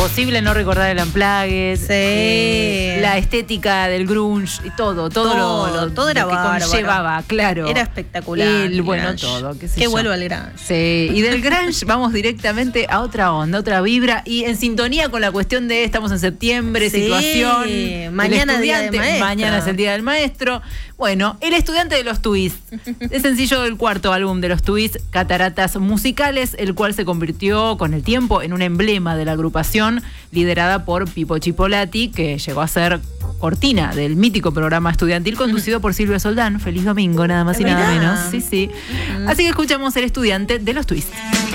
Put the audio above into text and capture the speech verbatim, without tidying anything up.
imposible no recordar el Unplugged, Sí. eh, la estética del grunge y todo, todo, Todo, lo, lo, todo era lo que bárbaro. conllevaba, claro. Era espectacular. El, el bueno, grunge. todo, qué sé Qué yo. vuelvo al grunge. Sí, y del grunge vamos directamente a otra onda, otra vibra, y en sintonía con la cuestión de estamos en septiembre, Sí, situación. mañana del día del estudiante, maestro. Mañana es el día del maestro. Bueno, el estudiante de los Twists. Es sencillo del cuarto álbum de los Twists, Cataratas Musicales, el cual se convirtió con el tiempo en un emblema de la agrupación liderada por Pipo Chipolati, que llegó a ser cortina del mítico programa estudiantil conducido por Silvia Soldán. Feliz domingo, nada más y nada Mirá. menos. Sí, sí. Así que escuchamos El estudiante de los Twists.